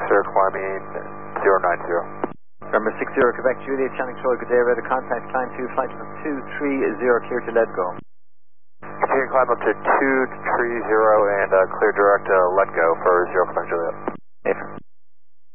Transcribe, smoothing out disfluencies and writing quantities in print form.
climbing 090. Number 60 Quebec Juliet, Channing Troy, good day, ready to contact climb to flight level 230, clear to let go. Continue climb up to 230 and clear direct let go for 0 Quebec Juliet. Later.